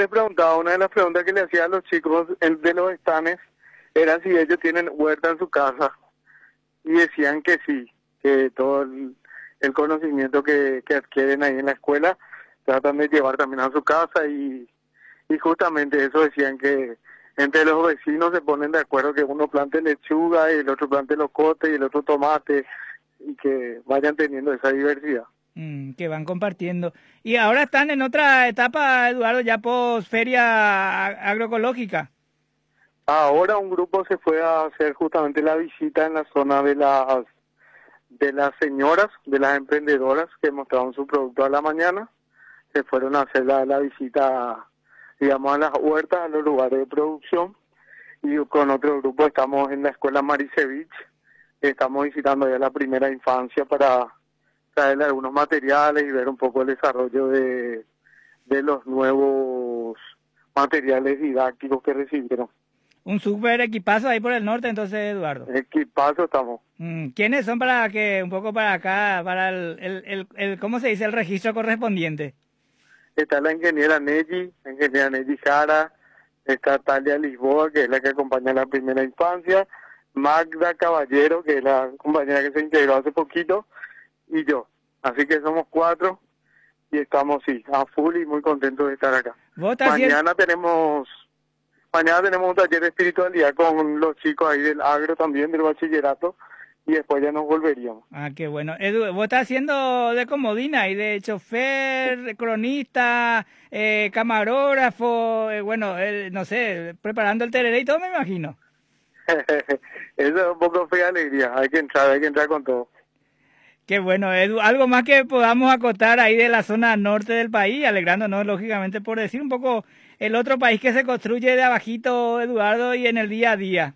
les preguntaba, una de las preguntas que le hacía a los chicos de los estanes era si ellos tienen huerta en su casa. Y decían que sí, que todo el conocimiento que adquieren ahí en la escuela tratan de llevar también a su casa y justamente eso decían que entre los vecinos se ponen de acuerdo que uno plante lechuga y el otro plante locote y el otro tomate y que vayan teniendo esa diversidad. Que van compartiendo. Y ahora están en otra etapa, Eduardo, ya post feria agroecológica. Ahora un grupo se fue a hacer justamente la visita en la zona de las señoras, de las emprendedoras que mostraron su producto a la mañana. Se fueron a hacer la visita, digamos, a las huertas, a los lugares de producción. Y con otro grupo estamos en la escuela Marisevich. Estamos visitando ya la primera infancia para traerle algunos materiales y ver un poco el desarrollo de los nuevos materiales didácticos que recibieron. Un súper equipazo ahí por el norte, entonces, Eduardo. Equipazo estamos. ¿Quiénes son para que, un poco para acá, para el ¿cómo se dice? El registro correspondiente. Está la ingeniera Neji Jara, está Talia Lisboa, que es la que acompaña a la primera infancia, Magda Caballero, que es la compañera que se integró hace poquito, y yo. Así que somos 4 y estamos, sí, a full y muy contentos de estar acá. Mañana tenemos un taller de espiritualidad con los chicos ahí del agro también, del bachillerato, y después ya nos volveríamos. Ah, qué bueno. Edu, vos estás haciendo de comodina y de chofer, cronista, camarógrafo, no sé, preparando el tereré y todo, me imagino. Eso es un poco fea alegría, hay que entrar con todo. Qué bueno, Edu. Algo más que podamos acotar ahí de la zona norte del país, alegrándonos lógicamente por decir un poco el otro país que se construye de abajito, Eduardo, y en el día a día.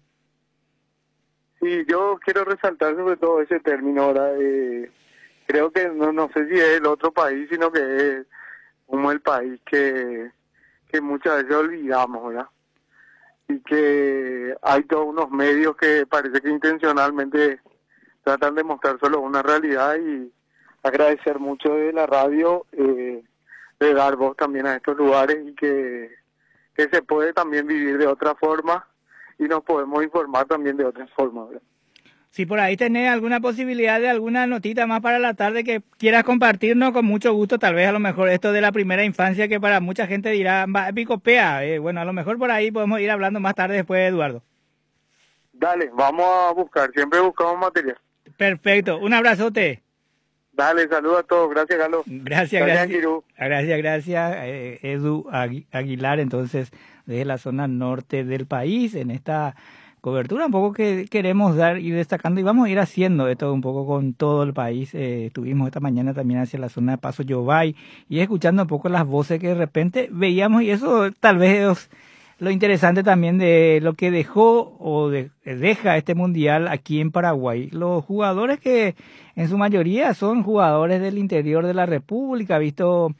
Sí, yo quiero resaltar sobre todo ese término ahora. Creo que no sé si es el otro país, sino que es como el país que muchas veces olvidamos, ¿verdad? Y que hay todos unos medios que parece que intencionalmente tratan de mostrar solo una realidad, y agradecer mucho de la radio, de dar voz también a estos lugares y que se puede también vivir de otra forma y nos podemos informar también de otra forma, ¿verdad? Si por ahí tenés alguna posibilidad de alguna notita más para la tarde que quieras compartirnos, con mucho gusto. Tal vez a lo mejor esto de la primera infancia, que para mucha gente dirá, picopea. Bueno, a lo mejor por ahí podemos ir hablando más tarde después, Eduardo. Dale, vamos a buscar, siempre buscamos material. Perfecto, un abrazote. Dale, saludos a todos, gracias, Carlos. Gracias. Gracias, Edu Aguilar, entonces, desde la zona norte del país, en esta cobertura un poco que queremos dar, ir destacando, y vamos a ir haciendo esto un poco con todo el país. Estuvimos esta mañana también hacia la zona de Paso Yobay y escuchando un poco las voces que de repente veíamos, y eso tal vez es lo interesante también de lo que dejó o deja este mundial aquí en Paraguay. Los jugadores que en su mayoría son jugadores del interior de la República, visto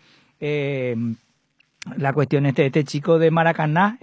la cuestión este chico de Maracaná,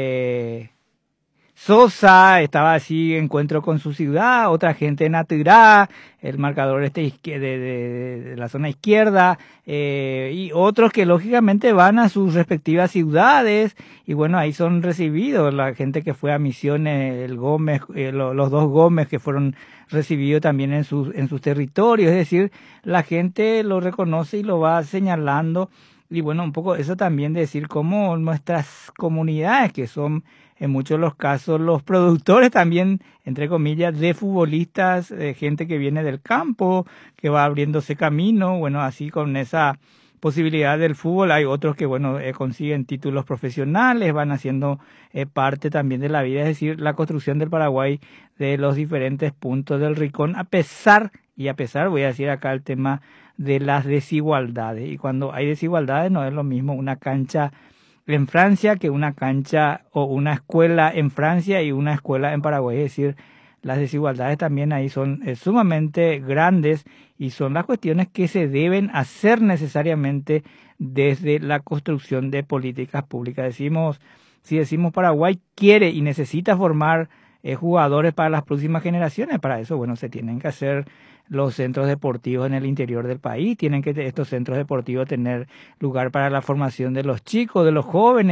Sosa, estaba así, encuentro con su ciudad, otra gente en Atirá, el marcador de la zona izquierda, y otros que lógicamente van a sus respectivas ciudades, y bueno, ahí son recibidos, la gente que fue a Misiones, el Gómez, los 2 Gómez que fueron recibidos también en sus territorios, es decir, la gente lo reconoce y lo va señalando. Y bueno, un poco eso también de decir cómo nuestras comunidades, que son en muchos de los casos los productores también, entre comillas, de futbolistas, gente que viene del campo, que va abriéndose camino, bueno, así con esa posibilidad del fútbol. Hay otros que, bueno, consiguen títulos profesionales, van haciendo parte también de la vida, es decir, la construcción del Paraguay de los diferentes puntos del Rincón, a pesar, voy a decir acá el tema de las desigualdades. Y cuando hay desigualdades no es lo mismo una cancha en Francia que una cancha o una escuela en Francia y una escuela en Paraguay. Es decir, las desigualdades también ahí son sumamente grandes, y son las cuestiones que se deben hacer necesariamente desde la construcción de políticas públicas. Si decimos Paraguay quiere y necesita formar jugadores para las próximas generaciones, para eso, bueno, se tienen que hacer los centros deportivos en el interior del país, tienen que estos centros deportivos tener lugar para la formación de los chicos, de los jóvenes.